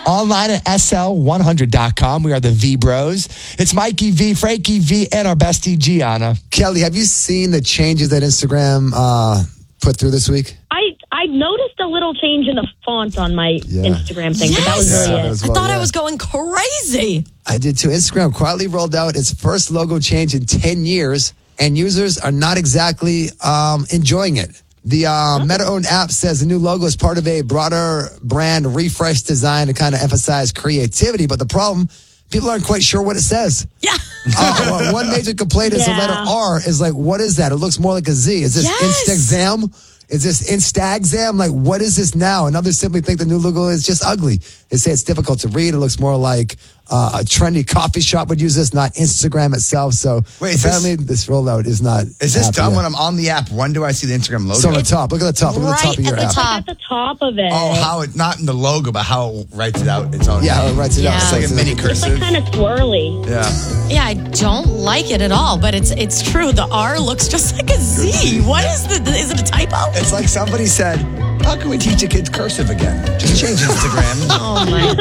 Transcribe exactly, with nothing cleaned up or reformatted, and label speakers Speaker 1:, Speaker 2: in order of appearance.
Speaker 1: online at S L one hundred dot com. We are the V Bros. It's Mikey V, Frankie V, and our bestie Gianna.
Speaker 2: Kelly, have you seen the changes that Instagram uh, put through this week?
Speaker 3: I I noticed a little change in the font on my
Speaker 2: Yeah.
Speaker 3: Instagram thing, but that was
Speaker 2: Yes.
Speaker 3: really
Speaker 2: Yeah,
Speaker 3: it.
Speaker 2: as
Speaker 4: I
Speaker 2: well,
Speaker 4: thought
Speaker 2: yeah.
Speaker 4: I was going crazy.
Speaker 2: I did too. Instagram quietly rolled out its first logo change in ten years, and users are not exactly um, enjoying it. The uh, Meta-owned app says the new logo is part of a broader brand refresh design to kind of emphasize creativity, but the problem, people aren't quite sure what it says.
Speaker 4: Yeah.
Speaker 2: Uh, well, one major complaint is the
Speaker 3: Yeah.
Speaker 2: letter R is like, what is that? It looks more like a Z. Is this
Speaker 4: Yes.
Speaker 2: Instaxam? Is this Instaxam? Like, what is this now? And others simply think the new logo is just ugly. They say it's difficult to read. It looks more like uh, a trendy coffee shop would use this, not Instagram itself. So
Speaker 5: Wait, is
Speaker 2: apparently this, rollout is not.
Speaker 5: Is this
Speaker 2: happening
Speaker 5: done
Speaker 2: yet.
Speaker 5: when I'm on the app? When do I see the Instagram logo?
Speaker 2: So on the top. Look at the top. Look at the top
Speaker 4: Right
Speaker 2: of your
Speaker 4: at the
Speaker 2: app.
Speaker 4: top.
Speaker 3: At the top of it.
Speaker 5: oh, how it, not in the logo, but how it writes it out. Its own
Speaker 2: Yeah,
Speaker 5: name.
Speaker 2: it writes it
Speaker 4: Yeah.
Speaker 2: out.
Speaker 5: It's
Speaker 2: So
Speaker 5: like a mini
Speaker 3: It's
Speaker 5: cursive.
Speaker 3: like kind of swirly.
Speaker 5: Yeah.
Speaker 4: Yeah, I don't like it at all, but it's it's true. The R looks just like a Z. What is the, is it a typo?
Speaker 5: It's like somebody said, how can we teach a kid cursive again? Just change Instagram.
Speaker 4: Oh my